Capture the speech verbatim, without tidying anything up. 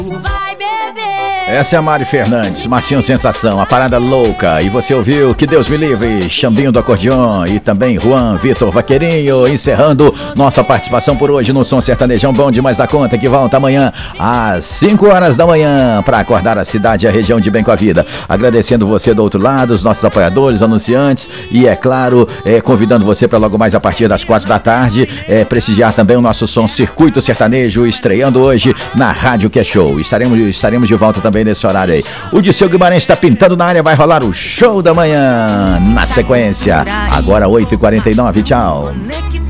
Vai beber. Essa é a Mari Fernandes, Marcinho Sensação, a parada louca. E você ouviu Que Deus Me Livre, Xambinho do Acordeon e também Juan Vitor Vaqueirinho, encerrando nossa participação por hoje no Som Sertanejão Bom Demais da Conta, que volta amanhã às cinco horas da manhã para acordar a cidade e a região de bem com a vida. Agradecendo você do outro lado, os nossos apoiadores, anunciantes e, é claro, é, convidando você para logo mais a partir das quatro da tarde, é, prestigiar também o nosso som Circuito Sertanejo, estreando hoje na Rádio Que é Show. Estaremos, estaremos de volta também nesse horário aí. O Disseu Guimarães está pintando na área, vai rolar o show da manhã na sequência. Agora oito e quarenta e nove, tchau.